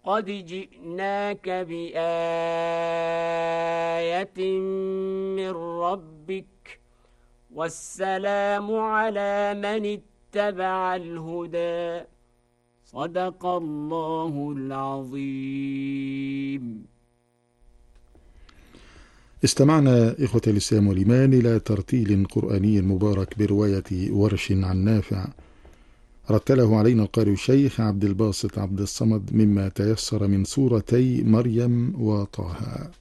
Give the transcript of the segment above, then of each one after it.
قد جئناك بآية من ربك والسلام على من اتبع الهدى صدق الله العظيم. استمعنا إخوة الإسلام والإيمان إلى ترتيل قرآني مبارك برواية ورش عن نافع، رتله علينا القارئ الشيخ عبد الباسط عبد الصمد مما تيسر من سورتي مريم وطه.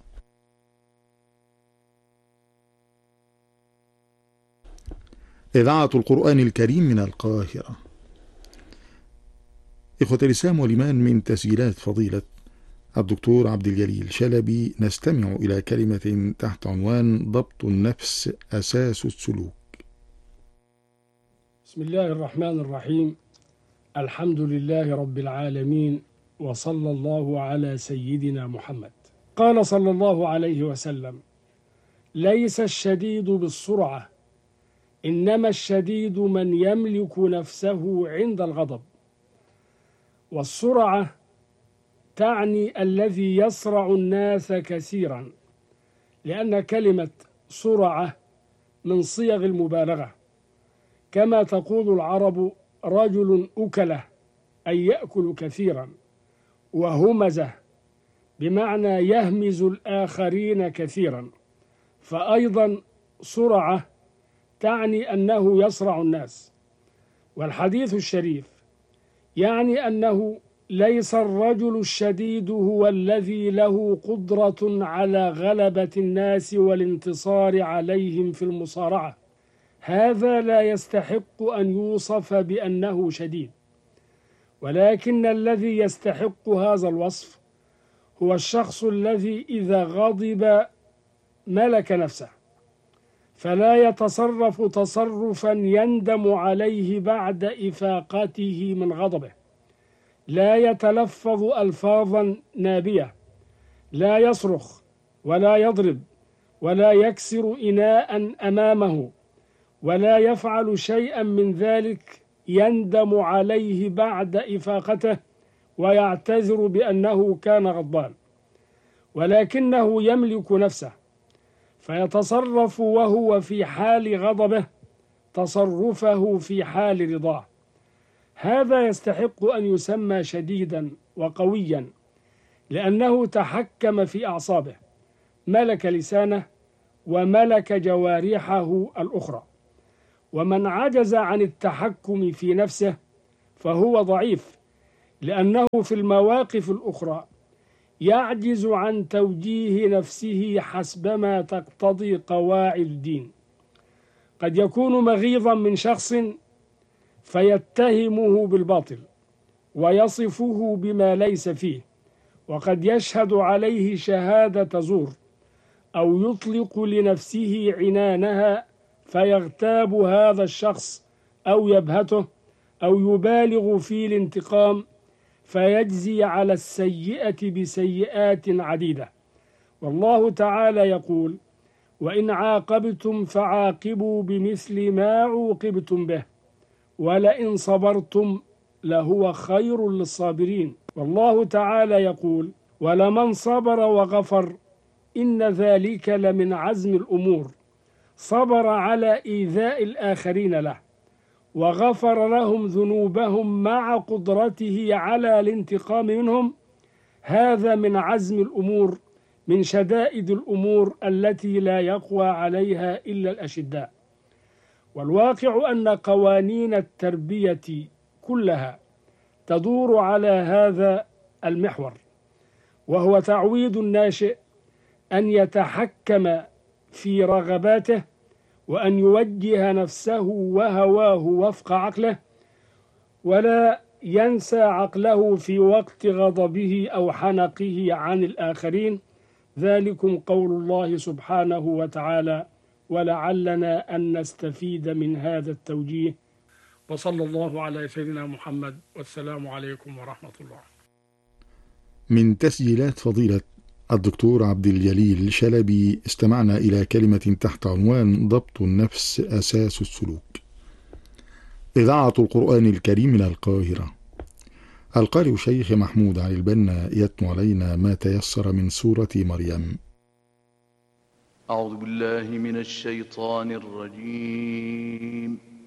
إذاعة القرآن الكريم من القاهرة. إخوة الإسلام والإيمان، من تسجيلات فضيلة الدكتور عبد الجليل شلبي نستمع إلى كلمة تحت عنوان ضبط النفس أساس السلوك. بسم الله الرحمن الرحيم. الحمد لله رب العالمين، وصلى الله على سيدنا محمد. قال صلى الله عليه وسلم: ليس الشديد بالسرعة، إنما الشديد من يملك نفسه عند الغضب. والسرعة تعني الذي يسرع الناس كثيرا، لأن كلمة سرعة من صيغ المبالغة، كما تقول العرب رجل أكله، أي يأكل كثيرا، وهمزة بمعنى يهمز الآخرين كثيرا، فأيضا سرعة تعني أنه يسرع الناس. والحديث الشريف يعني أنه ليس الرجل الشديد هو الذي له قدرة على غلبة الناس والانتصار عليهم في المصارعة، هذا لا يستحق أن يوصف بأنه شديد، ولكن الذي يستحق هذا الوصف هو الشخص الذي إذا غضب ملك نفسه، فلا يتصرف تصرفا يندم عليه بعد إفاقته من غضبه، لا يتلفظ ألفاظا نابية، لا يصرخ ولا يضرب ولا يكسر إناء أمامه، ولا يفعل شيئا من ذلك يندم عليه بعد إفاقته ويعتذر بأنه كان غضبان، ولكنه يملك نفسه فيتصرف وهو في حال غضبه تصرفه في حال رضاه. هذا يستحق أن يسمى شديدا وقويا، لأنه تحكم في أعصابه، ملك لسانه وملك جوارحه الأخرى. ومن عجز عن التحكم في نفسه فهو ضعيف، لأنه في المواقف الأخرى يعجز عن توجيه نفسه حسبما تقتضي قواعد الدين. قد يكون مغيظا من شخص فيتهمه بالباطل ويصفه بما ليس فيه، وقد يشهد عليه شهادة زور، أو يطلق لنفسه عنانها فيغتاب هذا الشخص أو يبهته أو يبالغ في الانتقام فيجزي على السيئة بسيئات عديدة. والله تعالى يقول: وإن عاقبتم فعاقبوا بمثل ما عوقبتم به ولئن صبرتم لهو خير للصابرين. والله تعالى يقول: ولمن صبر وغفر إن ذلك لمن عزم الأمور. صبر على إيذاء الآخرين له وغفر لهم ذنوبهم مع قدرته على الانتقام منهم، هذا من عزم الأمور، من شدائد الأمور التي لا يقوى عليها إلا الأشداء. والواقع أن قوانين التربية كلها تدور على هذا المحور، وهو تعويد الناشئ أن يتحكم في رغباته وأن يوجه نفسه وهواه وفق عقله، ولا ينسى عقله في وقت غضبه أو حنقه عن الآخرين. ذلكم قول الله سبحانه وتعالى: ولعلنا أن نستفيد من هذا التوجيه. وصلى الله على سيدنا محمد، والسلام عليكم ورحمة الله. من تسجيلات فضيلة الدكتور عبد الجليل شلبي استمعنا إلى كلمة تحت عنوان ضبط النفس أساس السلوك. إذاعة القرآن الكريم من القاهرة. القارئ الشيخ محمود علي البنا يتلو علينا ما تيسر من سورة مريم. أعوذ بالله من الشيطان الرجيم.